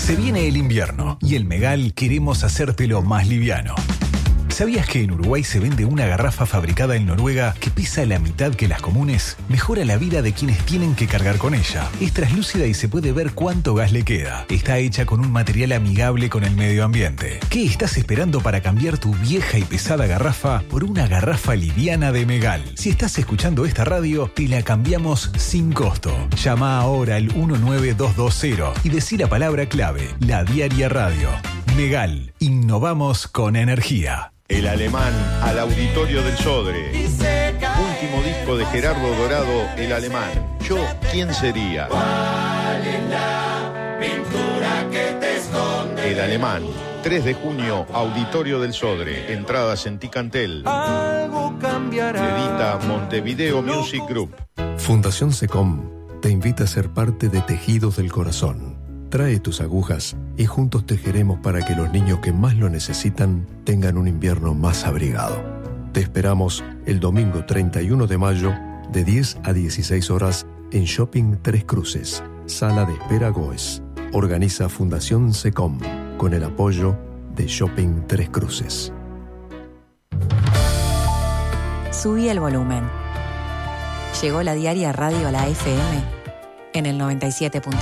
Se viene el invierno y en Megal queremos hacértelo más liviano. ¿Sabías que en Uruguay se vende una garrafa fabricada en Noruega que pesa la mitad que las comunes? Mejora la vida de quienes tienen que cargar con ella. Es translúcida y se puede ver cuánto gas le queda. Está hecha con un material amigable con el medio ambiente. ¿Qué estás esperando para cambiar tu vieja y pesada garrafa por una garrafa liviana de Megal? Si estás escuchando esta radio, te la cambiamos sin costo. Llama ahora al 19220 y decí la palabra clave, La Diaria Radio. Megal, innovamos con energía. El Alemán al Auditorio del Sodre. Último disco de Gerardo Dorado, El Alemán. Yo, ¿quién sería? ¿Cuál es la pintura que te esconde? El Alemán, 3 de junio, Auditorio del Sodre. Entradas en Ticantel. Algo cambiará. Edita Montevideo Music Group. Fundación SECOM te invita a ser parte de Tejidos del Corazón. Trae tus agujas y juntos tejeremos para que los niños que más lo necesitan tengan un invierno más abrigado. Te esperamos el domingo 31 de mayo de 10 a 16 horas en Shopping Tres Cruces, Sala de Espera Goes. Organiza Fundación SECOM con el apoyo de Shopping Tres Cruces. Subí el volumen. Llegó la Diaria Radio a la FM en el 97.9.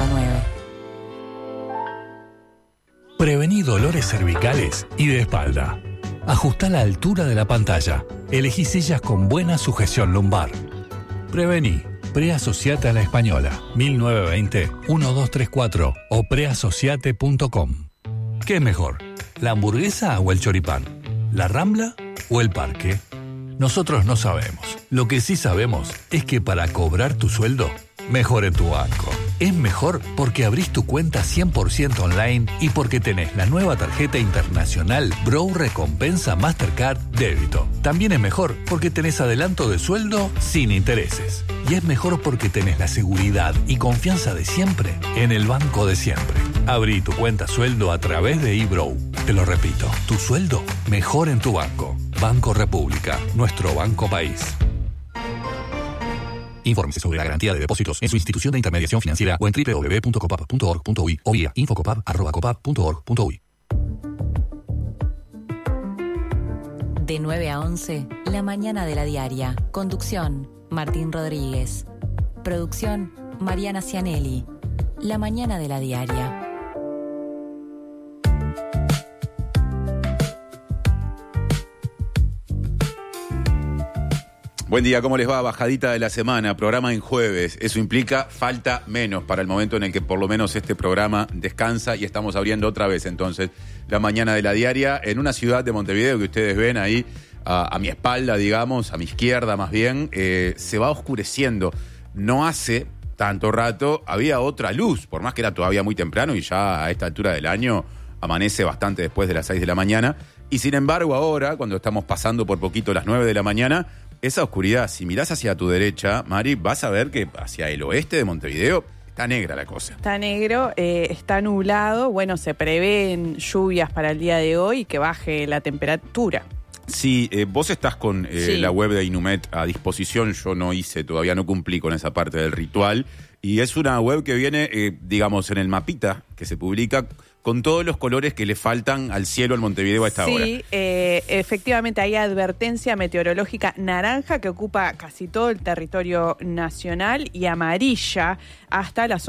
Prevení dolores cervicales y de espalda. Ajustá la altura de la pantalla. Elegí sillas con buena sujeción lumbar. Prevení. Preasociate a la Española. 1920-1234 o preasociate.com. ¿Qué es mejor? ¿La hamburguesa o el choripán? ¿La Rambla o el parque? Nosotros no sabemos. Lo que sí sabemos es que para cobrar tu sueldo, mejor en tu banco. Es mejor porque abrís tu cuenta 100% online y porque tenés la nueva tarjeta internacional Brow Recompensa Mastercard Débito. También es mejor porque tenés adelanto de sueldo sin intereses. Y es mejor porque tenés la seguridad y confianza de siempre en el banco de siempre. Abrí tu cuenta sueldo a través de eBrow. Te lo repito, tu sueldo mejor en tu banco. Banco República, nuestro banco país. Infórmese sobre la garantía de depósitos en su institución de intermediación financiera o en www.copap.org.uy o vía infocopap@copap.org.uy. De 9 a 11, La Mañana de la Diaria. Conducción, Martín Rodríguez. Producción, Mariana Cianelli. La Mañana de la Diaria. Buen día, ¿cómo les va? Bajadita de la semana, programa en jueves. Eso implica falta menos para el momento en el que por lo menos este programa descansa y estamos abriendo otra vez entonces La Mañana de la Diaria en una ciudad de Montevideo que ustedes ven ahí a mi espalda, digamos, a mi izquierda más bien, se va oscureciendo. No hace tanto rato había otra luz, por más que era todavía muy temprano y ya a esta altura del año amanece bastante después de las 6 de la mañana. Y sin embargo ahora, cuando estamos pasando por poquito las 9 de la mañana, esa oscuridad, si mirás hacia tu derecha, Mari, vas a ver que hacia el oeste de Montevideo está negra la cosa. Está negro, está nublado. Bueno, se prevén lluvias para el día de hoy y que baje la temperatura. Sí, vos estás con Sí. la web de Inumet a disposición. Yo no hice, todavía no cumplí con esa parte del ritual. Y es una web que viene, digamos, en el mapita que se publica con todos los colores que le faltan al cielo en Montevideo a esta hora. Sí, efectivamente hay advertencia meteorológica naranja que ocupa casi todo el territorio nacional y amarilla hasta las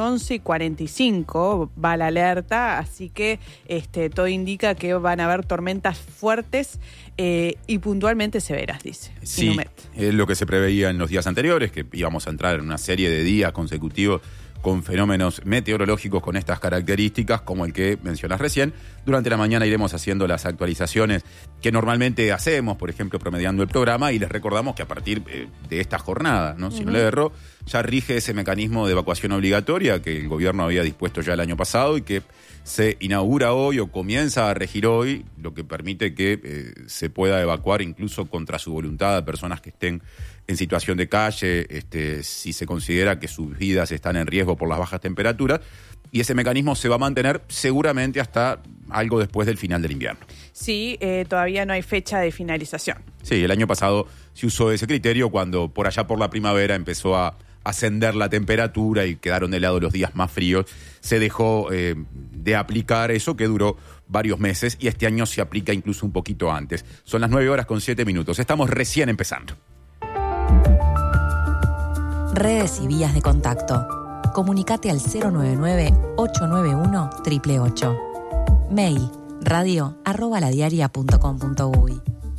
11:45 va la alerta, así que todo indica que van a haber tormentas fuertes y puntualmente severas, dice Sí, Inumet. es lo que se preveía en los días anteriores, que íbamos a entrar en una serie de días consecutivos con fenómenos meteorológicos con estas características, como el que mencionas recién. Durante la mañana iremos haciendo las actualizaciones que normalmente hacemos, por ejemplo, promediando el programa, y les recordamos que a partir de esta jornada, ¿no? Si no le erro, ya rige ese mecanismo de evacuación obligatoria que el gobierno había dispuesto ya el año pasado y que se inaugura hoy o comienza a regir hoy, lo que permite que se pueda evacuar incluso contra su voluntad a personas que estén en situación de calle, si se considera que sus vidas están en riesgo por las bajas temperaturas, y ese mecanismo se va a mantener seguramente hasta algo después del final del invierno. Sí, todavía no hay fecha de finalización. Sí, el año pasado se usó ese criterio cuando por allá por la primavera empezó a ascender la temperatura y quedaron de lado los días más fríos. Se dejó de aplicar eso, que duró varios meses, y este año se aplica incluso un poquito antes. Son las 9:07. Estamos recién empezando. Redes y vías de contacto. Comunicate al 099-891-888. Mail radio@ladiaria.com.uy.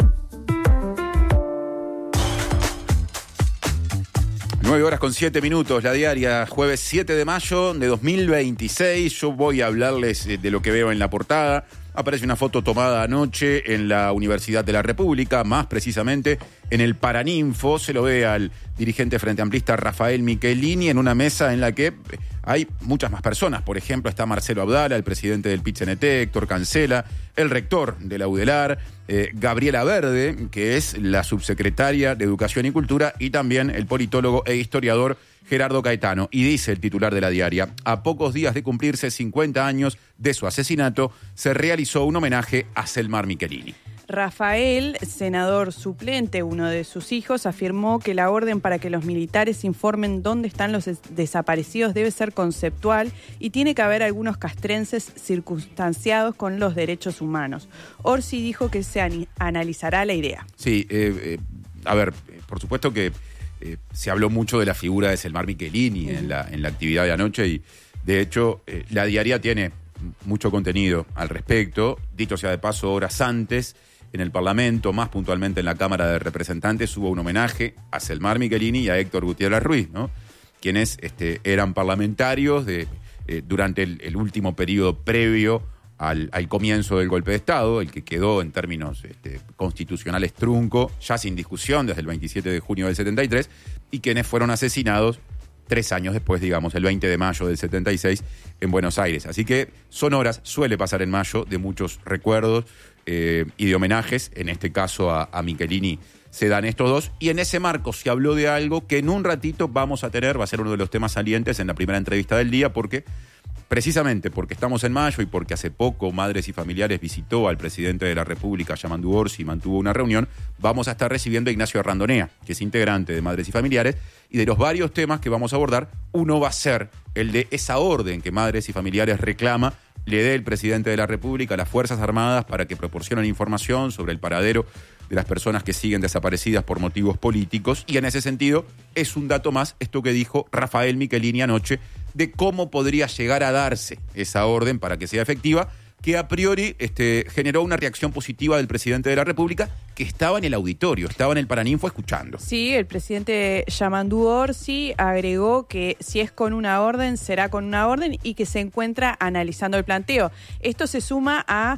9:07, La Diaria, jueves 7 de mayo de 2026. Yo voy a hablarles de lo que veo en la portada. Aparece una foto tomada anoche en la Universidad de la República, más precisamente en el Paraninfo. Se lo ve al dirigente frente amplista Rafael Michelini en una mesa en la que hay muchas más personas. Por ejemplo, está Marcelo Abdala, el presidente del PIT-CNT, Héctor Cancela, el rector de la UDELAR, Gabriela Verde, que es la subsecretaria de Educación y Cultura, y también el politólogo e historiador Gerardo Caetano. Y dice el titular de La Diaria: a pocos días de cumplirse 50 años de su asesinato, se realizó un homenaje a Selmar Michelini. Rafael, senador suplente, uno de sus hijos, afirmó que la orden para que los militares informen dónde están los desaparecidos debe ser conceptual y tiene que haber algunos castrenses circunstanciados con los derechos humanos. Orsi dijo que se analizará la idea. Sí, a ver, por supuesto que se habló mucho de la figura de Selmar Michelini en la actividad de anoche, y de hecho La Diaria tiene mucho contenido al respecto. Dicho sea de paso, horas antes, en el Parlamento, más puntualmente en la Cámara de Representantes, hubo un homenaje a Selmar Michelini y a Héctor Gutiérrez Ruiz, ¿no? Quienes eran parlamentarios durante el último periodo previo al comienzo del golpe de Estado, el que quedó en términos constitucionales trunco, ya sin discusión desde el 27 de junio del 73, y quienes fueron asesinados 3 años después, digamos, el 20 de mayo del 76 en Buenos Aires. Así que son horas, suele pasar en mayo, de muchos recuerdos y de homenajes. En este caso a Michelini se dan estos dos, y en ese marco se habló de algo que en un ratito vamos a tener, va a ser uno de los temas salientes en la primera entrevista del día, precisamente porque estamos en mayo y porque hace poco Madres y Familiares visitó al presidente de la República, Yamandu Orsi, y mantuvo una reunión. Vamos a estar recibiendo a Ignacio Randonea, que es integrante de Madres y Familiares, y de los varios temas que vamos a abordar, uno va a ser el de esa orden que Madres y Familiares reclama le dé el presidente de la República a las Fuerzas Armadas para que proporcionen información sobre el paradero de las personas que siguen desaparecidas por motivos políticos. Y en ese sentido es un dato más esto que dijo Rafael Michelini anoche de cómo podría llegar a darse esa orden para que sea efectiva, que a priori generó una reacción positiva del presidente de la República, que estaba en el auditorio, estaba en el Paraninfo escuchando. Sí, el presidente Yamandu Orsi agregó que si es con una orden, será con una orden, y que se encuentra analizando el planteo. Esto se suma a,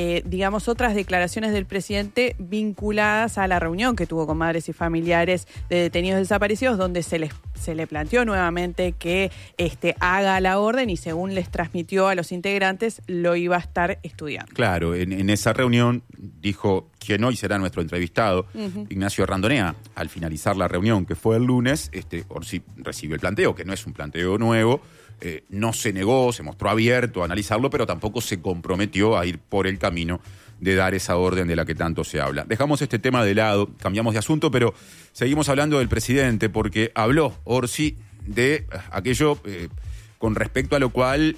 otras declaraciones del presidente vinculadas a la reunión que tuvo con Madres y Familiares de detenidos desaparecidos, donde se le planteó nuevamente que haga la orden, y según les transmitió a los integrantes, lo iba a estar estudiando. Claro, en esa reunión dijo quien hoy será nuestro entrevistado, Ignacio Randonea. Al finalizar la reunión, que fue el lunes, Orsi recibió el planteo, que no es un planteo nuevo, no se negó, se mostró abierto a analizarlo, pero tampoco se comprometió a ir por el camino de dar esa orden de la que tanto se habla. Dejamos este tema de lado, cambiamos de asunto, pero seguimos hablando del presidente, porque habló Orsi de aquello con respecto a lo cual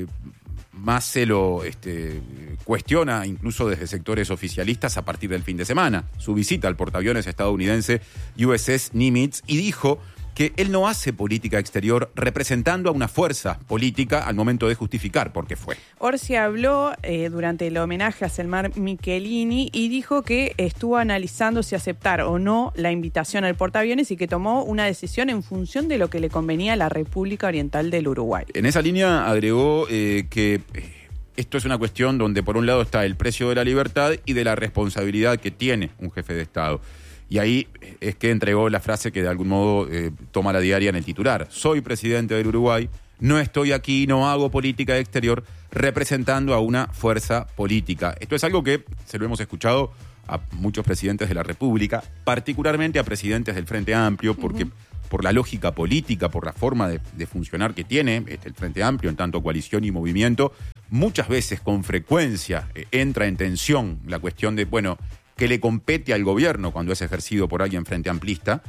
más se lo cuestiona, incluso desde sectores oficialistas, a partir del fin de semana. Su visita al portaaviones estadounidense USS Nimitz, y dijo que él no hace política exterior representando a una fuerza política al momento de justificar por qué fue. Orsi habló durante el homenaje a Selmar Michelini y dijo que estuvo analizando si aceptar o no la invitación al portaaviones, y que tomó una decisión en función de lo que le convenía a la República Oriental del Uruguay. En esa línea agregó que esto es una cuestión donde por un lado está el precio de la libertad y de la responsabilidad que tiene un jefe de Estado. Y ahí es que entregó la frase que de algún modo toma La Diaria en el titular: soy presidente del Uruguay, no estoy aquí, no hago política exterior representando a una fuerza política. Esto es algo que se lo hemos escuchado a muchos presidentes de la República, particularmente a presidentes del Frente Amplio, porque por la lógica política, por la forma de funcionar que tiene el Frente Amplio en tanto coalición y movimiento, muchas veces con frecuencia entra en tensión la cuestión de, que le compete al gobierno cuando es ejercido por alguien frente amplista,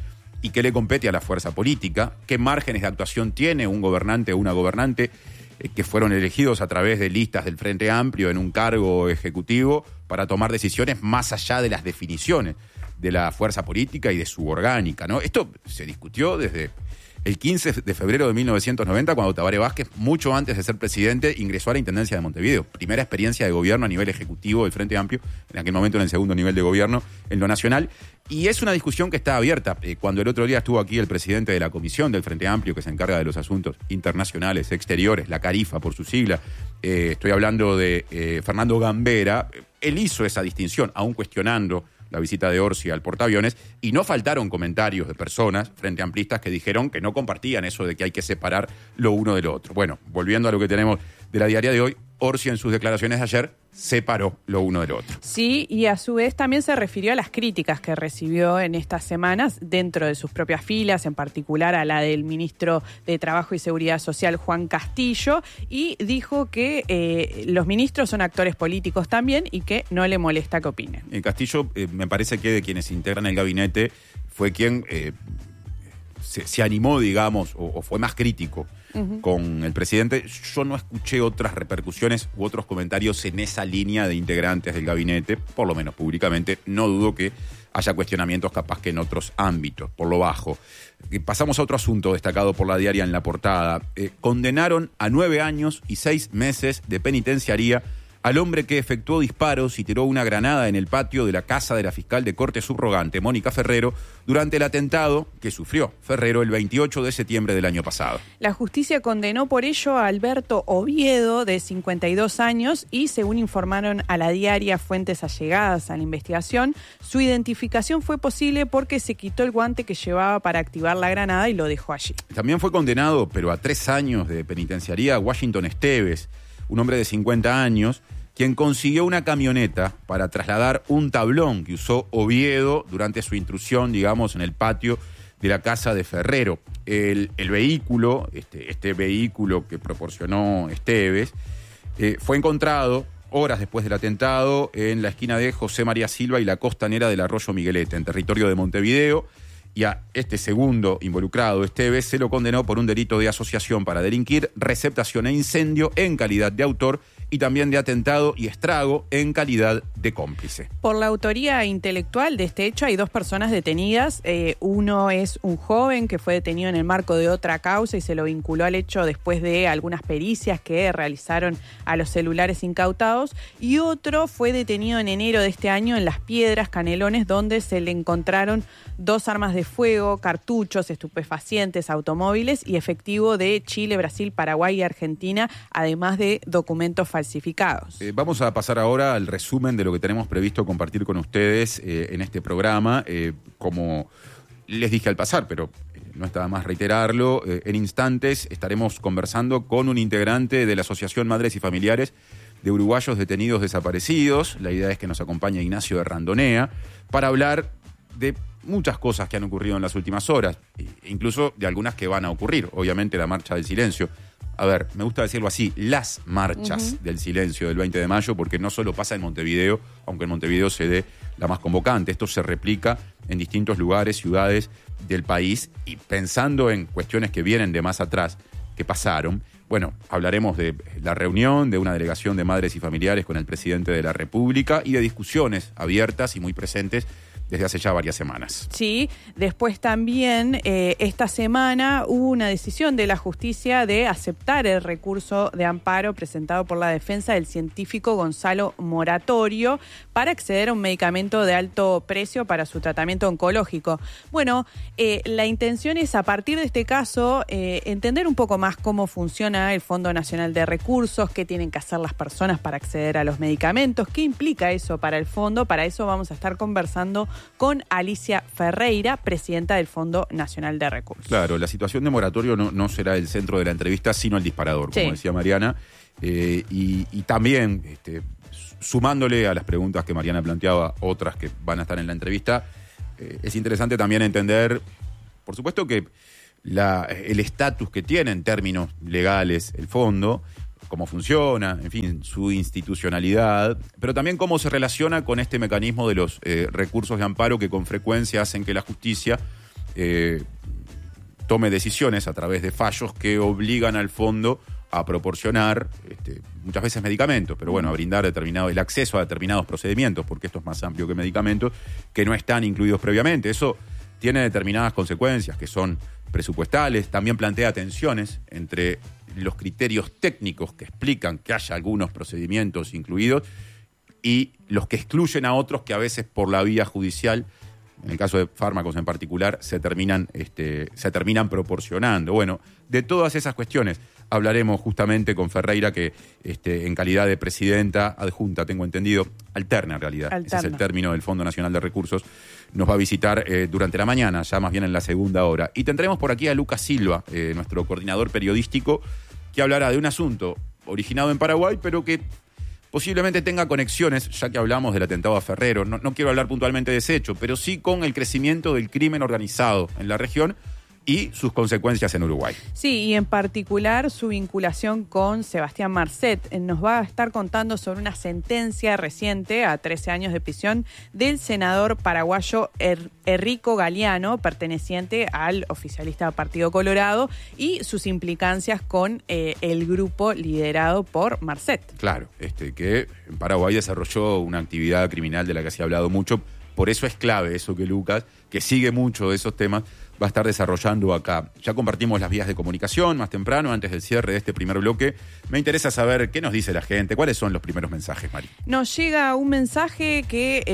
y qué le compete a la fuerza política, qué márgenes de actuación tiene un gobernante o una gobernante que fueron elegidos a través de listas del Frente Amplio en un cargo ejecutivo para tomar decisiones más allá de las definiciones de la fuerza política y de su orgánica, ¿no? Esto se discutió desde el 15 de febrero de 1990, cuando Tabaré Vázquez, mucho antes de ser presidente, ingresó a la Intendencia de Montevideo. Primera experiencia de gobierno a nivel ejecutivo del Frente Amplio, en aquel momento en el segundo nivel de gobierno en lo nacional. Y es una discusión que está abierta. Cuando el otro día estuvo aquí el presidente de la comisión del Frente Amplio, que se encarga de los asuntos internacionales, exteriores, la CARIFA por su sigla, estoy hablando de Fernando Gambera, él hizo esa distinción, aún cuestionando la visita de Orsi al portaaviones, y no faltaron comentarios de personas frente amplistas que dijeron que no compartían eso de que hay que separar lo uno de lo otro. Bueno, volviendo a lo que tenemos de la diaria de hoy, Orsi en sus declaraciones de ayer separó lo uno del otro. Sí, y a su vez también se refirió a las críticas que recibió en estas semanas dentro de sus propias filas, en particular a la del ministro de Trabajo y Seguridad Social, Juan Castillo, y dijo que los ministros son actores políticos también y que no le molesta que opinen. Castillo, me parece que de quienes integran el gabinete, fue quien se animó, digamos, o fue más crítico con el presidente. Yo no escuché otras repercusiones u otros comentarios en esa línea de integrantes del gabinete, por lo menos públicamente. No dudo que haya cuestionamientos capaz que en otros ámbitos, por lo bajo. Pasamos a otro asunto destacado por la diaria en la portada. Condenaron a 9 años y 6 meses de penitenciaría al hombre que efectuó disparos y tiró una granada en el patio de la casa de la fiscal de corte subrogante, Mónica Ferrero, durante el atentado que sufrió Ferrero el 28 de septiembre del año pasado. La justicia condenó por ello a Alberto Oviedo, de 52 años, y según informaron a la diaria fuentes allegadas a la investigación, su identificación fue posible porque se quitó el guante que llevaba para activar la granada y lo dejó allí. También fue condenado, pero a 3 años de penitenciaría, Washington Esteves, un hombre de 50 años, quien consiguió una camioneta para trasladar un tablón que usó Oviedo durante su intrusión, digamos, en el patio de la casa de Ferrero. El vehículo, este vehículo que proporcionó Esteves, fue encontrado horas después del atentado en la esquina de José María Silva y la costanera del Arroyo Miguelete, en territorio de Montevideo. Y a este segundo involucrado, Esteves, se lo condenó por un delito de asociación para delinquir, receptación e incendio en calidad de autor y también de atentado y estrago en calidad de cómplice. Por la autoría intelectual de este hecho hay 2 personas detenidas. Uno es un joven que fue detenido en el marco de otra causa y se lo vinculó al hecho después de algunas pericias que realizaron a los celulares incautados. Y otro fue detenido en enero de este año en Las Piedras, Canelones, donde se le encontraron 2 armas de fuego, cartuchos, estupefacientes, automóviles y efectivo de Chile, Brasil, Paraguay y Argentina, además de documentos falsificados. Vamos a pasar ahora al resumen de lo que tenemos previsto compartir con ustedes en este programa. Como les dije al pasar, pero no está más reiterarlo, en instantes estaremos conversando con un integrante de la Asociación Madres y Familiares de Uruguayos Detenidos Desaparecidos. La idea es que nos acompañe Ignacio de Randonea para hablar de muchas cosas que han ocurrido en las últimas horas, incluso de algunas que van a ocurrir. Obviamente la Marcha del Silencio. A ver, me gusta decirlo así, las marchas del silencio del 20 de mayo, porque no solo pasa en Montevideo, aunque en Montevideo se dé la más convocante. Esto se replica en distintos lugares, ciudades del país, y pensando en cuestiones que vienen de más atrás, que pasaron. Bueno, hablaremos de la reunión de una delegación de madres y familiares con el presidente de la República y de discusiones abiertas y muy presentes desde hace ya varias semanas. Sí, después también esta semana hubo una decisión de la justicia de aceptar el recurso de amparo presentado por la defensa del científico Gonzalo Moratorio para acceder a un medicamento de alto precio para su tratamiento oncológico. Bueno, la intención es, a partir de este caso, entender un poco más cómo funciona el Fondo Nacional de Recursos, qué tienen que hacer las personas para acceder a los medicamentos, qué implica eso para el fondo. Para eso vamos a estar conversando con Alicia Ferreira, presidenta del Fondo Nacional de Recursos. Claro, la situación de Moratorio no será el centro de la entrevista, sino el disparador, como decía Mariana. Y también, sumándole a las preguntas que Mariana planteaba, otras que van a estar en la entrevista, es interesante también entender, por supuesto, que el estatus que tiene en términos legales el fondo, cómo funciona, en fin, su institucionalidad, pero también cómo se relaciona con este mecanismo de los recursos de amparo que con frecuencia hacen que la justicia tome decisiones a través de fallos que obligan al fondo a proporcionar muchas veces medicamentos, pero bueno, a brindar el acceso a determinados procedimientos, porque esto es más amplio que medicamentos, que no están incluidos previamente. Eso tiene determinadas consecuencias que son presupuestales, también plantea tensiones entre los criterios técnicos que explican que haya algunos procedimientos incluidos y los que excluyen a otros que a veces por la vía judicial, en el caso de fármacos en particular, se terminan proporcionando. Bueno, de todas esas cuestiones hablaremos justamente con Ferreira, que en calidad de presidenta adjunta, tengo entendido, alterna en realidad, ese es el término del Fondo Nacional de Recursos, nos va a visitar durante la mañana, ya más bien en la segunda hora. Y tendremos por aquí a Lucas Silva, nuestro coordinador periodístico, que hablará de un asunto originado en Paraguay, pero que posiblemente tenga conexiones, ya que hablamos del atentado a Ferrero. No quiero hablar puntualmente de ese hecho, pero sí con el crecimiento del crimen organizado en la región y sus consecuencias en Uruguay. Sí, y en particular su vinculación con Sebastián Marcet. Nos va a estar contando sobre una sentencia reciente a 13 años de prisión del senador paraguayo Enrico Galeano, perteneciente al oficialista Partido Colorado, y sus implicancias con el grupo liderado por Marcet. Claro, que en Paraguay desarrolló una actividad criminal de la que se ha hablado mucho. Por eso es clave eso que Lucas, que sigue mucho de esos temas, va a estar desarrollando acá. Ya compartimos las vías de comunicación más temprano, antes del cierre de este primer bloque. Me interesa saber qué nos dice la gente, cuáles son los primeros mensajes, Mari. Nos llega un mensaje que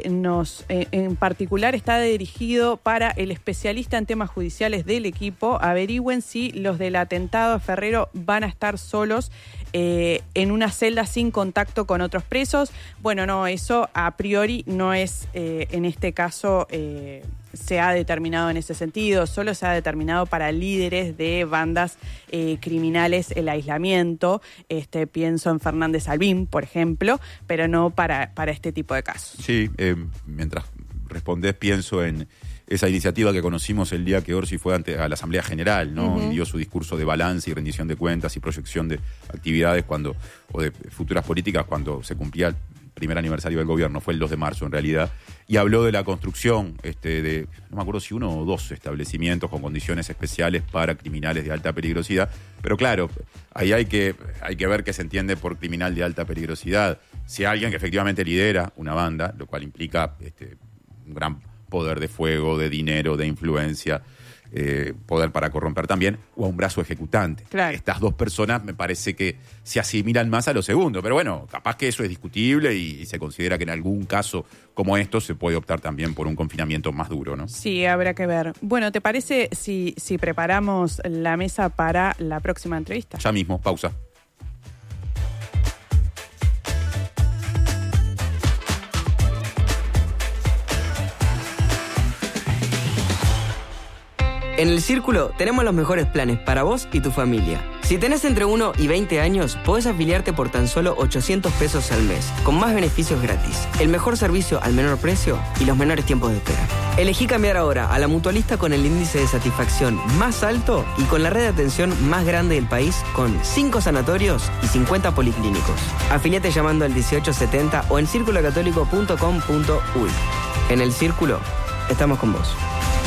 en particular está dirigido para el especialista en temas judiciales del equipo. Averigüen si los del atentado a Ferrero van a estar solos en una celda sin contacto con otros presos. Bueno, no, eso a priori no es, en este caso, se ha determinado en ese sentido. Solo se ha determinado para líderes de bandas criminales el aislamiento. Pienso en Fernández Albín, por ejemplo, pero no para este tipo de casos. Sí, mientras respondés pienso en esa iniciativa que conocimos el día que Orsi fue a la Asamblea General, ¿no? Y dio su discurso de balance y rendición de cuentas y proyección de actividades o de futuras políticas cuando se cumplía el primer aniversario del gobierno, fue el 2 de marzo en realidad, y habló de la construcción de, no me acuerdo si 1 o 2 establecimientos con condiciones especiales para criminales de alta peligrosidad, pero claro, ahí hay que ver qué se entiende por criminal de alta peligrosidad. Si alguien que efectivamente lidera una banda, lo cual implica un gran poder de fuego, de dinero, de influencia, poder para corromper también, o a un brazo ejecutante. Claro. Estas dos personas me parece que se asimilan más a lo segundo, pero bueno, capaz que eso es discutible y se considera que en algún caso como esto se puede optar también por un confinamiento más duro, ¿no? Sí, habrá que ver. Bueno, ¿te parece si preparamos la mesa para la próxima entrevista? Ya mismo, pausa. En El Círculo tenemos los mejores planes para vos y tu familia. Si tenés entre 1 y 20 años, podés afiliarte por tan solo 800 pesos al mes, con más beneficios gratis, el mejor servicio al menor precio y los menores tiempos de espera. Elegí cambiar ahora a la mutualista con el índice de satisfacción más alto y con la red de atención más grande del país, con 5 sanatorios y 50 policlínicos. Afiliate llamando al 1870 o en circulocatólico.com.uy. En El Círculo, estamos con vos.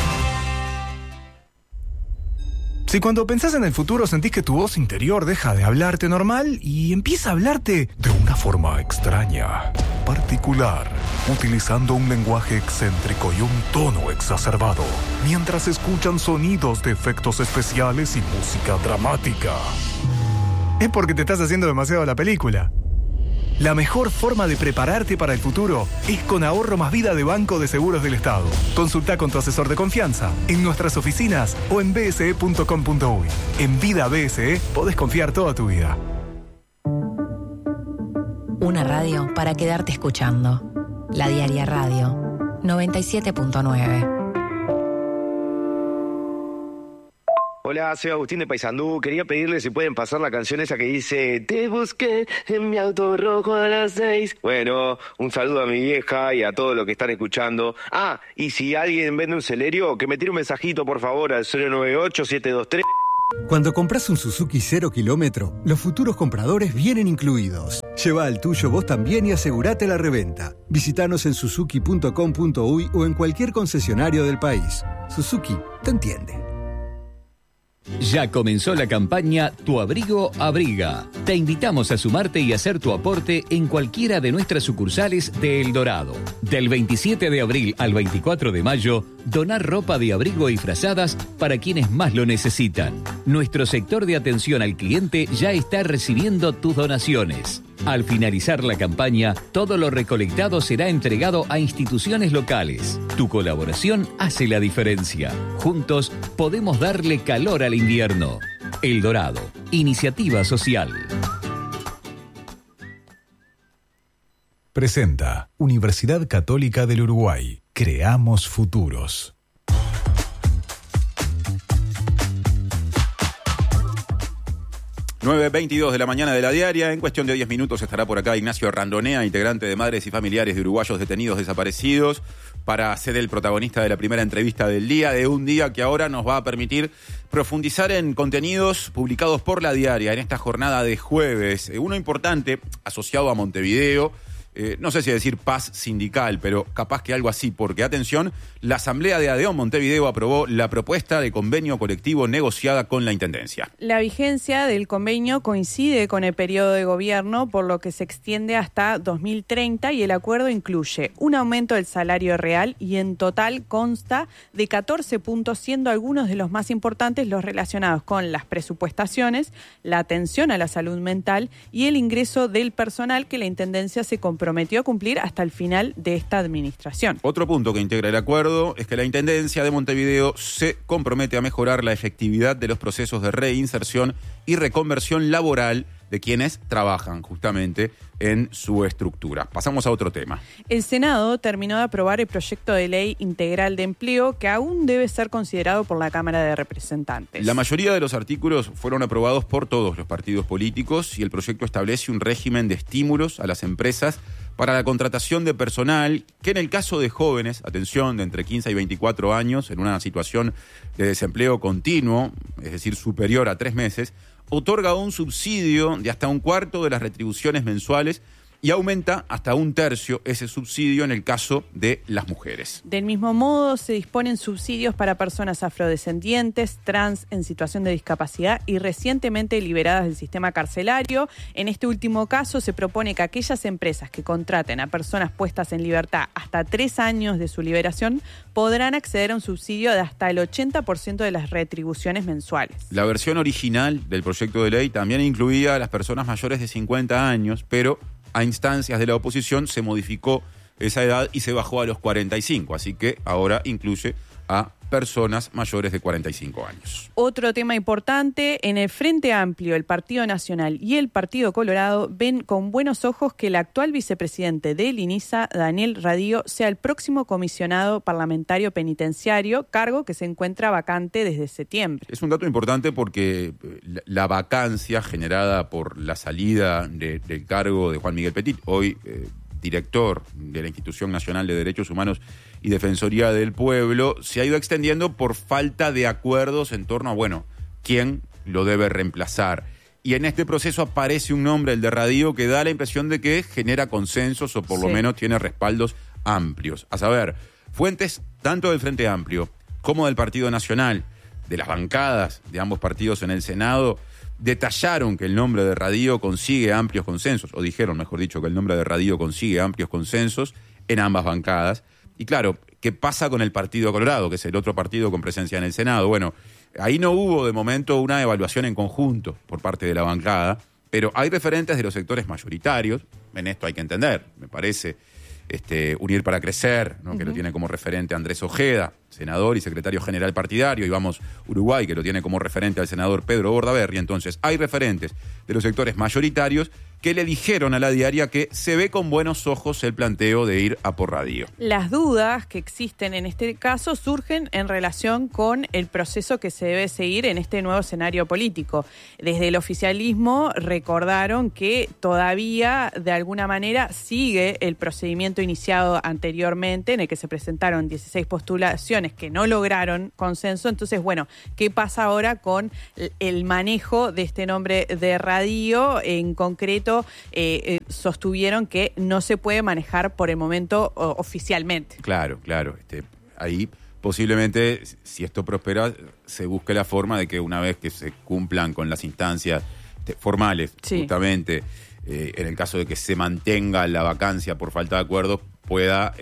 Si cuando pensás en el futuro sentís que tu voz interior deja de hablarte normal y empieza a hablarte de una forma extraña, particular, utilizando un lenguaje excéntrico y un tono exacerbado, mientras escuchan sonidos de efectos especiales y música dramática, es porque te estás haciendo demasiado la película. La mejor forma de prepararte para el futuro es con Ahorro Más Vida de Banco de Seguros del Estado. Consulta con tu asesor de confianza en nuestras oficinas o en bse.com.uy. En Vida BSE podés confiar toda tu vida. Una radio para quedarte escuchando. La Diaria Radio 97.9. Hola, soy Agustín de Paysandú. Quería pedirle si pueden pasar la canción esa que dice te busqué en mi auto rojo a las 6. Bueno, un saludo a mi vieja y a todos los que están escuchando. Y si alguien vende un celerio, que me tire un mensajito por favor al 098-723. Cuando compras un Suzuki 0 kilómetro, los futuros compradores vienen incluidos. Lleva al tuyo vos también y asegurate la reventa. Visítanos en suzuki.com.uy o en cualquier concesionario del país. Suzuki te entiende. Ya comenzó la campaña Tu Abrigo Abriga. Te invitamos a sumarte y hacer tu aporte en cualquiera de nuestras sucursales de El Dorado. Del 27 de abril al 24 de mayo, donar ropa de abrigo y frazadas para quienes más lo necesitan. Nuestro sector de atención al cliente ya está recibiendo tus donaciones. Al finalizar la campaña, todo lo recolectado será entregado a instituciones locales. Tu colaboración hace la diferencia. Juntos podemos darle calor al invierno. El Dorado, iniciativa social. Presenta Universidad Católica del Uruguay. Creamos futuros. – 9:22 de la mañana de la diaria. En cuestión de 10 minutos estará por acá Ignacio Randonea, integrante de Madres y Familiares de Uruguayos Detenidos Desaparecidos, para ser el protagonista de la primera entrevista del día, de un día que ahora nos va a permitir profundizar en contenidos publicados por la diaria en esta jornada de jueves. Uno importante, asociado a Montevideo, no sé si decir paz sindical, pero capaz que algo así, porque, atención, la Asamblea de ADEON Montevideo aprobó la propuesta de convenio colectivo negociada con la Intendencia. La vigencia del convenio coincide con el periodo de gobierno, por lo que se extiende hasta 2030 y el acuerdo incluye un aumento del salario real y en total consta de 14 puntos, siendo algunos de los más importantes los relacionados con las presupuestaciones, la atención a la salud mental y el ingreso del personal que la Intendencia se comprometió a cumplir hasta el final de esta administración. Otro punto que integra el acuerdo es que la Intendencia de Montevideo se compromete a mejorar la efectividad de los procesos de reinserción y reconversión laboral de quienes trabajan justamente en su estructura. Pasamos a otro tema. El Senado terminó de aprobar el proyecto de ley integral de empleo que aún debe ser considerado por la Cámara de Representantes. La mayoría de los artículos fueron aprobados por todos los partidos políticos y el proyecto establece un régimen de estímulos a las empresas para la contratación de personal que en el caso de jóvenes, atención, de entre 15 y 24 años, en una situación de desempleo continuo, es decir, superior a 3 meses, otorga un subsidio de hasta 1/4 de las retribuciones mensuales y aumenta hasta 1/3 ese subsidio en el caso de las mujeres. Del mismo modo, se disponen subsidios para personas afrodescendientes, trans, en situación de discapacidad y recientemente liberadas del sistema carcelario. En este último caso, se propone que aquellas empresas que contraten a personas puestas en libertad hasta 3 años de su liberación podrán acceder a un subsidio de hasta el 80% de las retribuciones mensuales. La versión original del proyecto de ley también incluía a las personas mayores de 50 años, pero a instancias de la oposición se modificó esa edad y se bajó a los 45, así que ahora incluye a personas mayores de 45 años. Otro tema importante, en el Frente Amplio, el Partido Nacional y el Partido Colorado ven con buenos ojos que el actual vicepresidente del INISA, Daniel Radío, sea el próximo comisionado parlamentario penitenciario, cargo que se encuentra vacante desde septiembre. Es un dato importante porque la vacancia generada por la salida del cargo de Juan Miguel Petit, hoy director de la Institución Nacional de Derechos Humanos y Defensoría del Pueblo, se ha ido extendiendo por falta de acuerdos en torno a, quién lo debe reemplazar. Y en este proceso aparece un nombre, el de Radío, que da la impresión de que genera consensos o por lo menos tiene respaldos amplios. A saber, fuentes tanto del Frente Amplio como del Partido Nacional, de las bancadas de ambos partidos en el Senado, detallaron que el nombre de Radío consigue amplios consensos, o dijeron, mejor dicho, que el nombre de Radío consigue amplios consensos en ambas bancadas. Y claro, ¿qué pasa con el Partido Colorado, que es el otro partido con presencia en el Senado? Bueno, ahí no hubo de momento una evaluación en conjunto por parte de la bancada, pero hay referentes de los sectores mayoritarios, en esto hay que entender, me parece, Unir para Crecer, ¿no? Que lo tiene como referente Andrés Ojeda, senador y secretario general partidario, y Vamos Uruguay, que lo tiene como referente al senador Pedro Bordaberry. Entonces, hay referentes de los sectores mayoritarios que le dijeron a la diaria que se ve con buenos ojos el planteo de ir a por radio. Las dudas que existen en este caso surgen en relación con el proceso que se debe seguir en este nuevo escenario político. Desde el oficialismo recordaron que todavía de alguna manera sigue el procedimiento iniciado anteriormente en el que se presentaron 16 postulaciones que no lograron consenso. Entonces, bueno, ¿qué pasa ahora con el manejo de este nombre de radio? En concreto, sostuvieron que no se puede manejar por el momento oficialmente. Claro. Ahí posiblemente, si esto prospera, se busque la forma de que una vez que se cumplan con las instancias formales, justamente, en el caso de que se mantenga la vacancia por falta de acuerdo, pueda,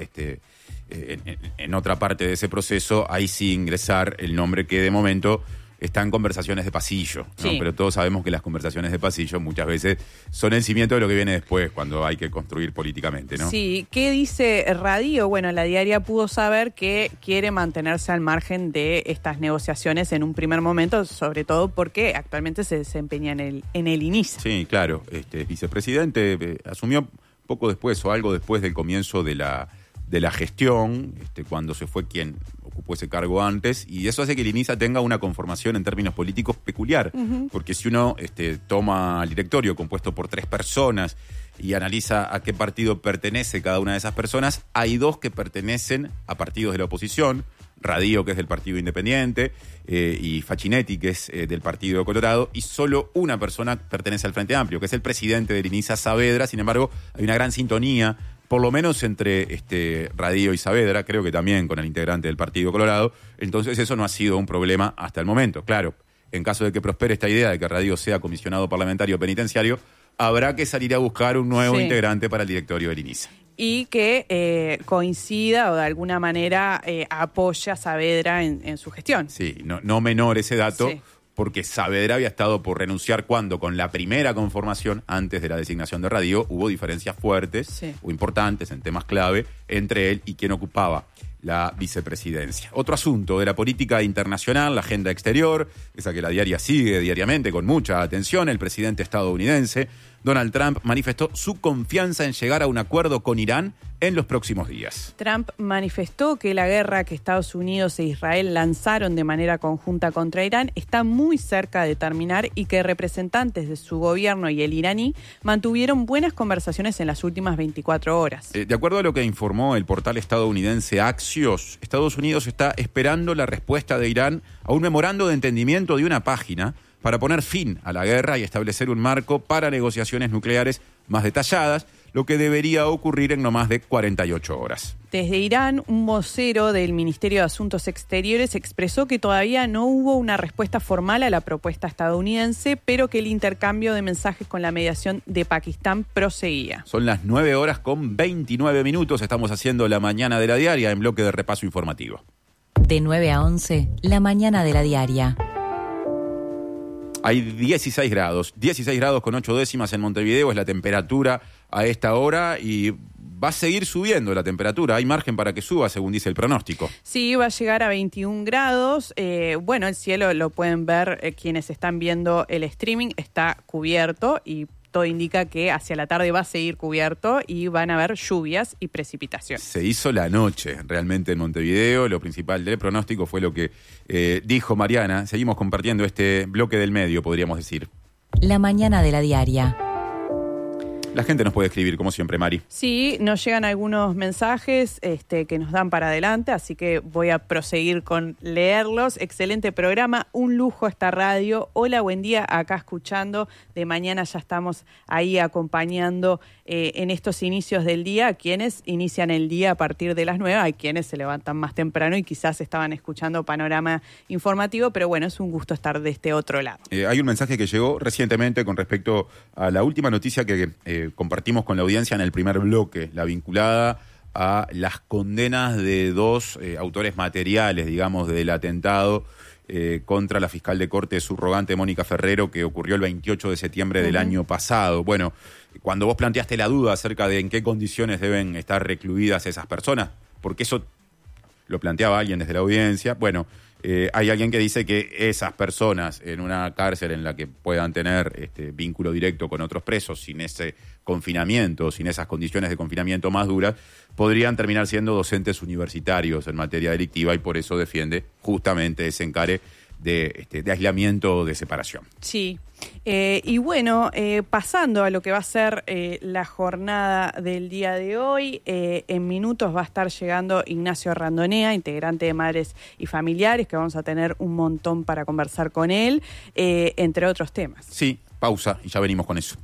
en otra parte de ese proceso, ahí sí ingresar el nombre que de momento está en conversaciones de pasillo, ¿no? Pero todos sabemos que las conversaciones de pasillo muchas veces son el cimiento de lo que viene después, cuando hay que construir políticamente, ¿no? Sí, ¿qué dice Radio? Bueno, la diaria pudo saber que quiere mantenerse al margen de estas negociaciones en un primer momento, sobre todo porque actualmente se desempeña en el INISA. Sí, claro. Vicepresidente asumió poco después o algo después del comienzo de la gestión, cuando se fue quien ocupó ese cargo antes, y eso hace que el INISA tenga una conformación en términos políticos peculiar, porque si uno toma el directorio compuesto por 3 personas y analiza a qué partido pertenece cada una de esas personas, hay 2 que pertenecen a partidos de la oposición, Radio, que es del Partido Independiente, y Facchinetti, que es del Partido Colorado, y solo una persona pertenece al Frente Amplio, que es el presidente del INISA, Saavedra. Sin embargo, hay una gran sintonía, por lo menos entre Radio y Saavedra, creo que también con el integrante del Partido Colorado. Entonces eso no ha sido un problema hasta el momento. Claro, en caso de que prospere esta idea de que Radio sea comisionado parlamentario penitenciario, habrá que salir a buscar un nuevo integrante para el directorio del INISA. Y que coincida o de alguna manera apoya a Saavedra en su gestión. Sí, no menor ese dato. Sí. Porque Saavedra había estado por renunciar cuando con la primera conformación, antes de la designación de Radio, hubo diferencias fuertes o importantes en temas clave entre él y quien ocupaba la vicepresidencia. Otro asunto de la política internacional, la agenda exterior, esa que la diaria sigue diariamente con mucha atención. El presidente estadounidense Donald Trump manifestó su confianza en llegar a un acuerdo con Irán en los próximos días. Trump manifestó que la guerra que Estados Unidos e Israel lanzaron de manera conjunta contra Irán está muy cerca de terminar y que representantes de su gobierno y el iraní mantuvieron buenas conversaciones en las últimas 24 horas. De acuerdo a lo que informó el portal estadounidense Axios, Estados Unidos está esperando la respuesta de Irán a un memorando de entendimiento de una página para poner fin a la guerra y establecer un marco para negociaciones nucleares más detalladas, lo que debería ocurrir en no más de 48 horas. Desde Irán, un vocero del Ministerio de Asuntos Exteriores expresó que todavía no hubo una respuesta formal a la propuesta estadounidense, pero que el intercambio de mensajes con la mediación de Pakistán proseguía. Son las 9:29. Estamos haciendo la mañana de la diaria en bloque de repaso informativo. De 9 a 11, la mañana de la diaria. Hay 16 grados con 8 décimas en Montevideo, es la temperatura a esta hora y va a seguir subiendo la temperatura. Hay margen para que suba, según dice el pronóstico. Sí, va a llegar a 21 grados. Bueno, el cielo lo pueden ver quienes están viendo el streaming, está cubierto y todo indica que hacia la tarde va a seguir cubierto y van a haber lluvias y precipitaciones. Se hizo la noche realmente en Montevideo. Lo principal del pronóstico fue lo que dijo Mariana. Seguimos compartiendo este bloque del medio, podríamos decir. La mañana de la diaria. La gente nos puede escribir, como siempre, Mari. Sí, nos llegan algunos mensajes que nos dan para adelante, así que voy a proseguir con leerlos. Excelente programa, un lujo esta radio. Hola, buen día, acá escuchando. De mañana ya estamos ahí acompañando en estos inicios del día. Quienes inician el día a partir de las 9, hay quienes se levantan más temprano y quizás estaban escuchando Panorama Informativo, pero bueno, es un gusto estar de este otro lado. Hay un mensaje que llegó recientemente con respecto a la última noticia que compartimos con la audiencia en el primer bloque, la vinculada a las condenas de 2 autores materiales, digamos, del atentado contra la fiscal de corte subrogante Mónica Ferrero, que ocurrió el 28 de septiembre del año pasado. Bueno, cuando vos planteaste la duda acerca de en qué condiciones deben estar recluidas esas personas, porque eso lo planteaba alguien desde la audiencia, bueno, hay alguien que dice que esas personas en una cárcel en la que puedan tener vínculo directo con otros presos, sin ese confinamiento, sin esas condiciones de confinamiento más duras, podrían terminar siendo docentes universitarios en materia delictiva, y por eso defiende justamente ese encare de aislamiento o de separación. Sí. Y bueno, pasando a lo que va a ser la jornada del día de hoy, en minutos va a estar llegando Ignacio Randonea, integrante de Madres y Familiares, que vamos a tener un montón para conversar con él, entre otros temas. Sí, pausa y ya venimos con eso.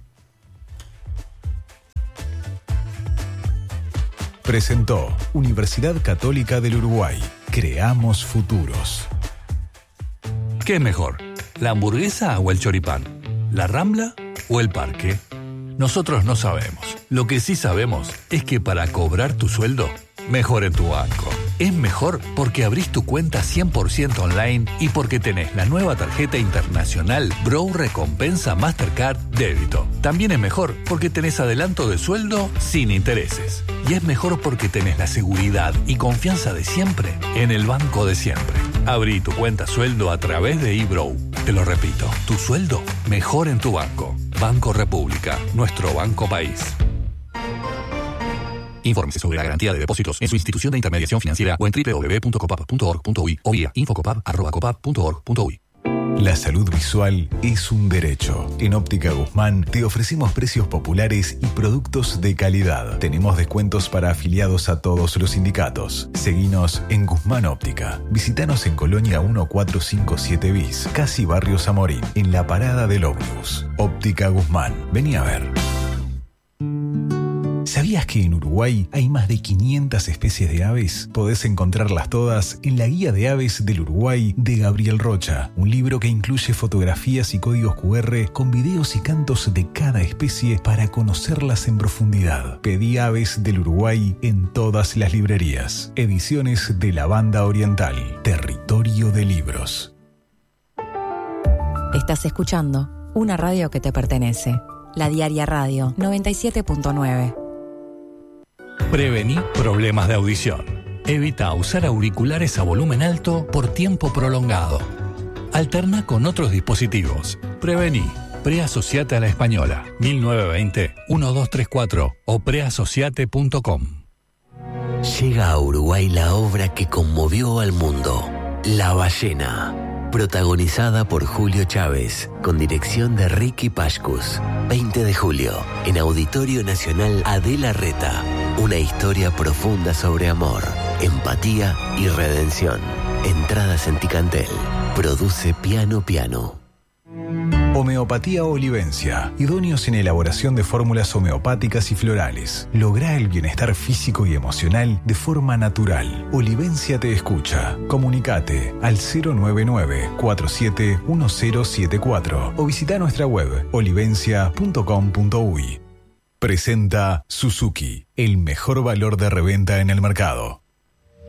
Presentó Universidad Católica del Uruguay. Creamos futuros. ¿Qué es mejor? ¿La hamburguesa o el choripán? ¿La Rambla o el Parque? Nosotros no sabemos. Lo que sí sabemos es que para cobrar tu sueldo, mejor en tu banco. Es mejor porque abrís tu cuenta 100% online y porque tenés la nueva tarjeta internacional Bro Recompensa Mastercard Débito. También es mejor porque tenés adelanto de sueldo sin intereses. Y es mejor porque tenés la seguridad y confianza de siempre en el banco de siempre. Abrí tu cuenta sueldo a través de eBrow. Te lo repito, tu sueldo mejor en tu banco. Banco República, nuestro banco país. Infórmese sobre la garantía de depósitos en su institución de intermediación financiera o en www.copap.org.uy o vía infocopap@copap.org.uy. La salud visual es un derecho. En Óptica Guzmán te ofrecemos precios populares y productos de calidad. Tenemos descuentos para afiliados a todos los sindicatos. Seguinos en Guzmán Óptica. Visítanos en Colonia 1457 bis, casi Barrio Zamorín, en la parada del ómnibus. Óptica Guzmán. Vení a ver. ¿Sabías que en Uruguay hay más de 500 especies de aves? Podés encontrarlas todas en la Guía de Aves del Uruguay de Gabriel Rocha, un libro que incluye fotografías y códigos QR con videos y cantos de cada especie para conocerlas en profundidad. Pedí Aves del Uruguay en todas las librerías. Ediciones de la Banda Oriental, Territorio de Libros. Estás escuchando una radio que te pertenece. La Diaria Radio 97.9. Prevení problemas de audición. Evita usar auriculares a volumen alto por tiempo prolongado. Alterna con otros dispositivos. Prevení. Preasociate a la Española. 1920-1234 o preasociate.com. Llega a Uruguay la obra que conmovió al mundo. La ballena. Protagonizada por Julio Chávez, con dirección de Ricky Pashkus. 20 de julio, en Auditorio Nacional Adela Reta. Una historia profunda sobre amor, empatía y redención. Entradas en Ticantel. Produce Piano Piano. Homeopatía Olivencia. Idóneos en elaboración de fórmulas homeopáticas y florales. Lográ el bienestar físico y emocional de forma natural. Olivencia te escucha. Comunicate al 099-471074 o visita nuestra web olivencia.com.uy. Presenta Suzuki, el mejor valor de reventa en el mercado.